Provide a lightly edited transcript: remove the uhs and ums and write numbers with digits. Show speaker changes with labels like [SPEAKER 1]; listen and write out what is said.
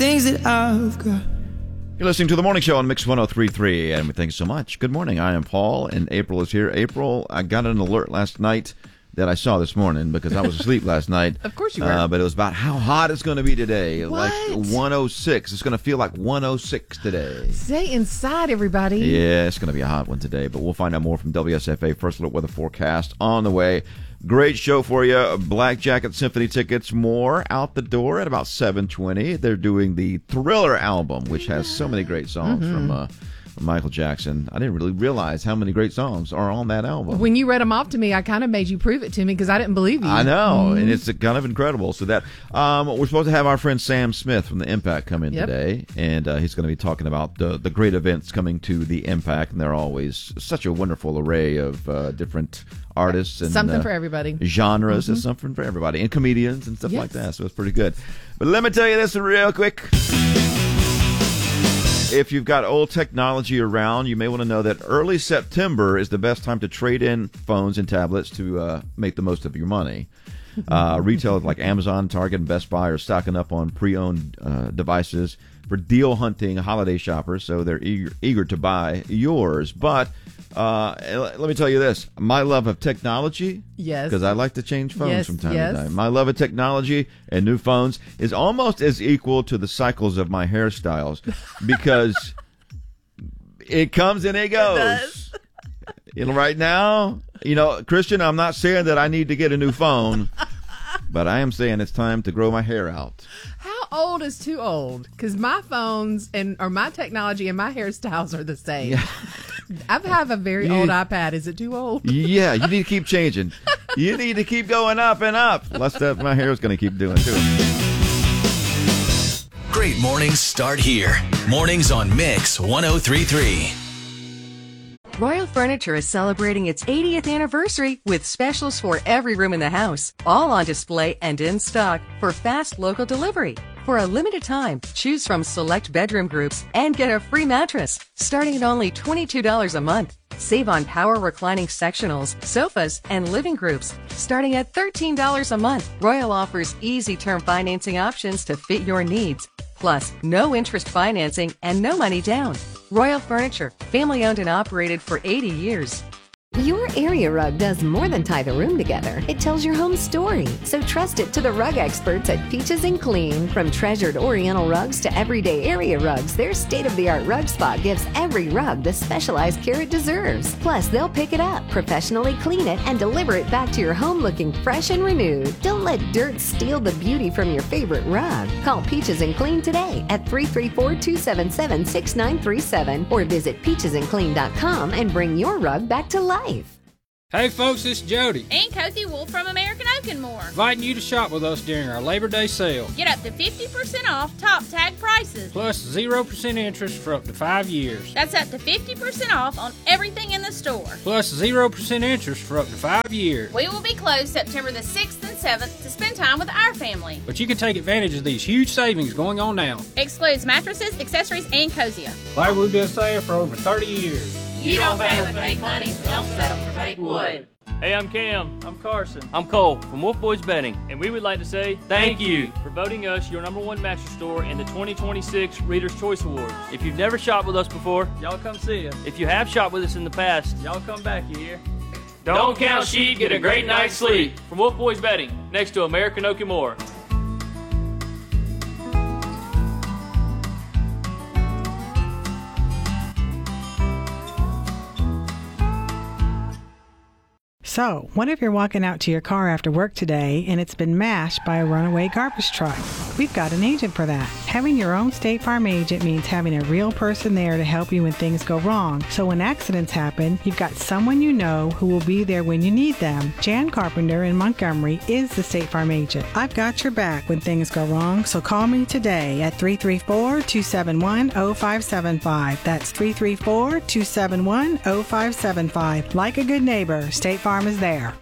[SPEAKER 1] things that I've got.
[SPEAKER 2] You're listening to The Morning Show on Mix 103.3, and we thank you so much. Good morning. I am Paul, and April is here. April, I got an alert last night that I saw this morning because I was asleep last night.
[SPEAKER 3] Of course you were.
[SPEAKER 2] But it was about how hot it's going to be today.
[SPEAKER 3] What?
[SPEAKER 2] Like 106. It's going to feel like 106 today.
[SPEAKER 3] Stay inside, everybody.
[SPEAKER 2] Yeah, it's going to be a hot one today, but we'll find out more from WSFA. First look weather forecast on the way. Great show for you. Black Jacket Symphony tickets, more out the door at about 7:20. They're doing the Thriller album, which has so many great songs from Michael Jackson. I didn't really realize how many great songs are on that album.
[SPEAKER 3] When you read them off to me, I kind of made you prove it to me because I didn't believe you.
[SPEAKER 2] I know, and it's kind of incredible. So that we're supposed to have our friend Sam Smith from the Impact come in today, and he's going to be talking about the great events coming to the Impact, and they're always such a wonderful array of different artists and
[SPEAKER 3] something for everybody,
[SPEAKER 2] genres, and something for everybody, and comedians and stuff like that. So it's pretty good. But let me tell you this real quick. If you've got old technology around, you may want to know that early September is the best time to trade in phones and tablets to make the most of your money. Retailers like Amazon, Target, and Best Buy are stocking up on pre-owned devices for deal-hunting holiday shoppers, so they're eager to buy yours. But let me tell you this. My love of technology, because I like to change phones from time to time. My love of technology and new phones is almost as equal to the cycles of my hairstyles because it comes and it goes. Right now, Christian, I'm not saying that I need to get a new phone, but I am saying it's time to grow my hair out.
[SPEAKER 3] How old is too old? Because my phones or my technology and my hairstyles are the same. Yeah. I have a very old iPad. Is it too old?
[SPEAKER 2] Yeah, you need to keep changing. You need to keep going up and up. That's what my hair is going to keep doing, too.
[SPEAKER 4] Great mornings start here. Mornings on Mix 103.3.
[SPEAKER 5] Royal Furniture is celebrating its 80th anniversary with specials for every room in the house, all on display and in stock for fast local delivery. For a limited time, choose from select bedroom groups and get a free mattress, starting at only $22 a month. Save on power reclining sectionals, sofas, and living groups, starting at $13 a month. Royal offers easy term financing options to fit your needs. Plus, no interest financing and no money down. Royal Furniture, family owned and operated for 80 years.
[SPEAKER 6] Your area rug does more than tie the room together. It tells your home story. So trust it to the rug experts at Peaches and Clean. From treasured Oriental rugs to everyday area rugs, their state-of-the-art rug spot gives every rug the specialized care it deserves. Plus, they'll pick it up, professionally clean it, and deliver it back to your home looking fresh and renewed. Don't let dirt steal the beauty from your favorite rug. Call Peaches and Clean today at 334-277-6937 or visit peachesandclean.com and bring your rug back to life.
[SPEAKER 7] Hey folks, it's Jody.
[SPEAKER 8] And Cozy Wolf from American Oak and More.
[SPEAKER 7] Inviting you to shop with us during our Labor Day sale.
[SPEAKER 8] Get up to 50% off top tag prices.
[SPEAKER 7] Plus 0% interest for up to 5 years.
[SPEAKER 8] That's up to 50% off on everything in the store.
[SPEAKER 7] Plus 0% interest for up to 5 years.
[SPEAKER 8] We will be closed September the 6th and 7th to spend time with our family.
[SPEAKER 7] But you can take advantage of these huge savings going on now.
[SPEAKER 8] Excludes mattresses, accessories, and Cosia.
[SPEAKER 7] Like we've been saying for over 30 years.
[SPEAKER 8] You don't pay with fake money, so don't settle for fake wood.
[SPEAKER 9] Hey, I'm Cam.
[SPEAKER 7] I'm Carson.
[SPEAKER 9] I'm Cole from Wolf Boys Betting, and we would like to say thank you for voting us your #1 mattress store in the 2026 Reader's Choice Awards. If you've never shopped with us before,
[SPEAKER 7] y'all come see us.
[SPEAKER 9] If you have shopped with us in the past,
[SPEAKER 7] y'all come back here.
[SPEAKER 9] Don't count sheep, get a great night's sleep. From Wolf Boys Betting, next to American Oak and More.
[SPEAKER 10] So, what if you're walking out to your car after work today and it's been mashed by a runaway garbage truck? We've got an agent for that. Having your own State Farm agent means having a real person there to help you when things go wrong. So when accidents happen, you've got someone you know who will be there when you need them. Jan Carpenter in Montgomery is the State Farm agent. I've got your back when things go wrong, so call me today at 334-271-0575. That's 334-271-0575. Like a good neighbor, State Farm is there.